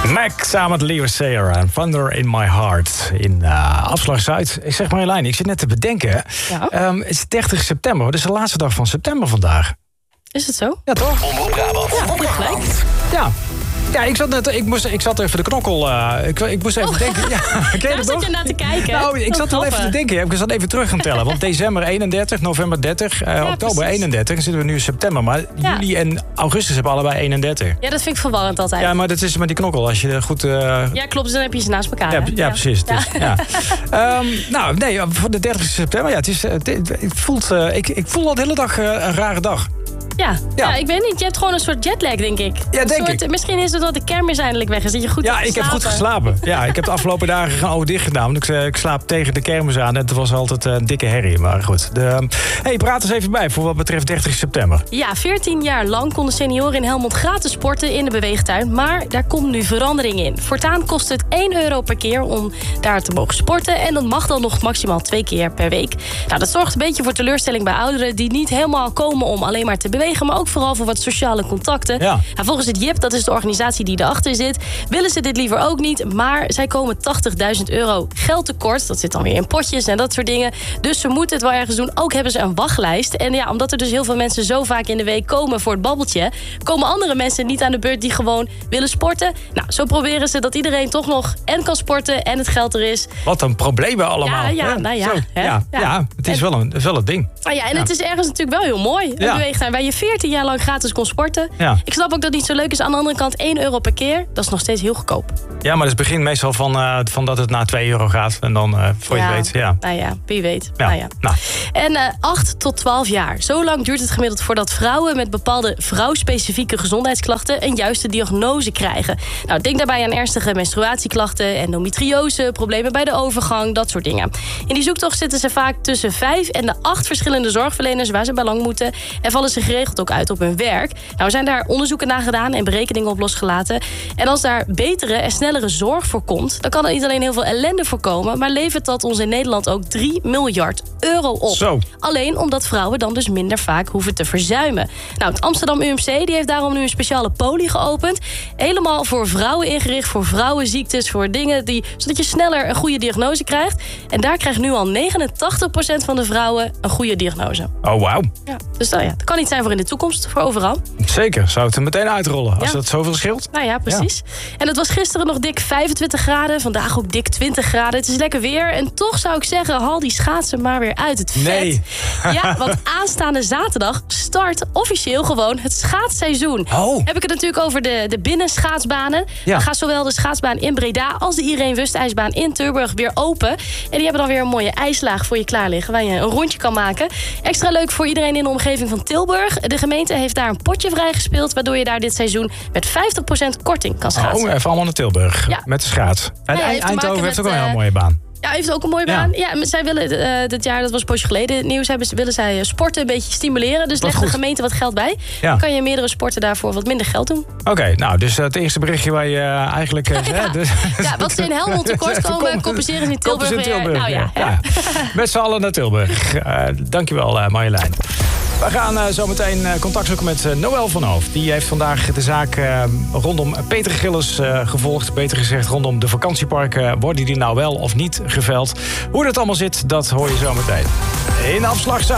Mac samen met Leo Sayer en Thunder in My Heart in Afslag Zuid. Ik zeg Marjolein, ik zit net te bedenken. Ja. Het is 30 september, het is de laatste dag van september vandaag. Is het zo? Ja, toch? Omroep Brabant. Ja. Ja, ik zat even de knokkel. Ik moest even denken. Ja, daar zat je naar te kijken. Nou, ik zat wel even te denken. Ik zat even terug gaan tellen. Want december 31, november 30, oktober precies. 31. Dan zitten we nu in september. Maar juli en augustus hebben allebei 31. Ja, dat vind ik verwarrend altijd. Ja, maar dat is met die knokkel. Als je goed... Ja, klopt. Dus dan heb je ze naast elkaar. Ja, precies. Dus, ja. Nou, nee, voor de 30 september. Ja, ik voel al de hele dag een rare dag. Ja, ik weet niet. Je hebt gewoon een soort jetlag, denk ik. Ja, denk ik. Misschien is het dat de kermis eindelijk weg is. Dat je goed ik heb goed geslapen. Ja, ik heb de afgelopen dagen gewoon overdicht gedaan. Want ik slaap tegen de kermis aan. En het was altijd een dikke herrie. Maar goed. Praat eens even bij voor wat betreft 30 september. Ja, 14 jaar lang konden senioren in Helmond gratis sporten in de beweegtuin. Maar daar komt nu verandering in. Voortaan kost het €1 per keer om daar te mogen sporten. En dat mag dan nog maximaal 2 keer per week. Nou, dat zorgt een beetje voor teleurstelling bij ouderen die niet helemaal komen om alleen maar te bewegen, maar ook vooral voor wat sociale contacten. Ja. Nou, volgens het JIP, dat is de organisatie die erachter zit, willen ze dit liever ook niet, maar zij komen €80.000 geld tekort. Dat zit dan weer in potjes en dat soort dingen. Dus ze moeten het wel ergens doen. Ook hebben ze een wachtlijst. En ja, omdat er dus heel veel mensen zo vaak in de week komen voor het babbeltje, komen andere mensen niet aan de beurt die gewoon willen sporten. Nou, zo proberen ze dat iedereen toch nog en kan sporten en het geld er is. Wat een probleem allemaal. Het is wel een ding. Het is ergens natuurlijk wel heel mooi. Een beweegtuin waar je 14 jaar lang gratis kon sporten. Ja. Ik snap ook dat het niet zo leuk is. Aan de andere kant €1 per keer. Dat is nog steeds heel goedkoop. Ja, maar het begint meestal van dat het naar €2 gaat. En dan, voor je weet, Nou ja, wie weet. Nou. En 8 tot 12 jaar. Zo lang duurt het gemiddeld voordat vrouwen met bepaalde vrouwspecifieke gezondheidsklachten een juiste diagnose krijgen. Nou, denk daarbij aan ernstige menstruatieklachten, endometriose, problemen bij de overgang, dat soort dingen. In die zoektocht zitten ze vaak tussen 5 en de 8 verschillende zorgverleners waar ze bij lang moeten en vallen ze geregeld ook uit op hun werk. Nou, er zijn daar onderzoeken naar gedaan en berekeningen op losgelaten. En als daar betere en snellere zorg voor komt, dan kan er niet alleen heel veel ellende voorkomen, maar levert dat ons in Nederland ook €3 miljard op. Zo. Alleen omdat vrouwen dan dus minder vaak hoeven te verzuimen. Nou, het Amsterdam UMC die heeft daarom nu een speciale poli geopend. Helemaal voor vrouwen ingericht, voor vrouwenziektes, voor dingen zodat je sneller een goede diagnose krijgt. En daar krijgt nu al 89% van de vrouwen een goede diagnose. Oh, wauw. Ja, dus dat kan niet zijn voor in de toekomst, voor overal. Zeker, zou het er meteen uitrollen als dat zoveel scheelt. Nou ja, precies. Ja. En het was gisteren nog dik 25 graden, vandaag ook dik 20 graden. Het is lekker weer en toch zou ik zeggen, haal die schaatsen maar weer uit het vet. Nee. Ja, want aanstaande zaterdag start officieel gewoon het schaatsseizoen. Oh. Heb ik het natuurlijk over de binnenschaatsbanen. Ja. Dan gaat zowel de schaatsbaan in Breda als de Irene Wust-ijsbaan in Tilburg weer open. En die hebben dan weer een mooie ijslaag voor je klaar liggen, waar je een rondje kan maken. Extra leuk voor iedereen in de omgeving van Tilburg. De gemeente heeft daar een potje vrijgespeeld, waardoor je daar dit seizoen met 50% korting kan schaatsen. Oh, even allemaal naar Tilburg. Ja. Met de schaats. En Eindhoven heeft ook wel een hele mooie baan. Ja, heeft ook een mooie baan. Ja, zij willen dit jaar, dat was een poosje geleden het nieuws, willen zij sporten een beetje stimuleren. Dus legt de gemeente wat geld bij. Ja. Dan kan je meerdere sporten daarvoor wat minder geld doen. Oké, nou, dus het eerste berichtje waar je eigenlijk... wat ze in Helmond tekort komen, compenseren ze in Tilburg weer. Nou ja. Met z'n allen naar Tilburg. Dankjewel, Marjolein. We gaan zo meteen contact zoeken met Noël van Hoof. Die heeft vandaag de zaak rondom Peter Gillis gevolgd. Beter gezegd rondom de vakantieparken. Worden die nou wel of niet geveld? Hoe dat allemaal zit, dat hoor je zo meteen. In Afslag Zuid.